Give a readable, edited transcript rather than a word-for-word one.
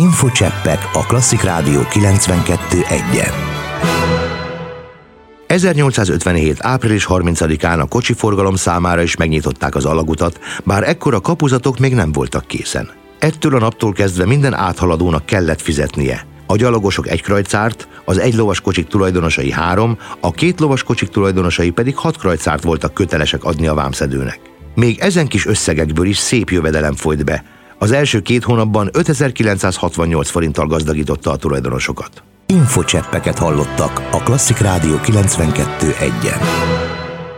Infocseppek a Klasszik Rádió 92.1-en. 1857. április 30-án a kocsiforgalom számára is megnyitották az alagutat, bár ekkor a kapuzatok még nem voltak készen. Ettől a naptól kezdve minden áthaladónak kellett fizetnie. A gyalogosok 1 krajcárt, az 1 lovas kocsik tulajdonosai 3, a 2 lovas kocsik tulajdonosai pedig 6 krajcárt voltak kötelesek adni a vámszedőnek. Még ezen kis összegekből is szép jövedelem folyt be. Az első 2 hónapban 5968 forinttal gazdagította a tulajdonosokat. Infocseppeket hallottak a Klasszik Rádió 92.1-en.